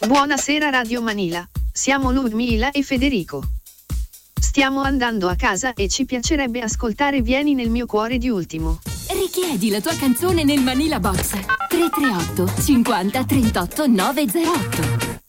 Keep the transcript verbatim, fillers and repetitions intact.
Buonasera Radio Manila, siamo Ludmila e Federico. Stiamo andando a casa e ci piacerebbe ascoltare Vieni nel mio cuore di Ultimo. Richiedi la tua canzone nel Manila Box tre tre otto cinquanta trentotto novecentotto.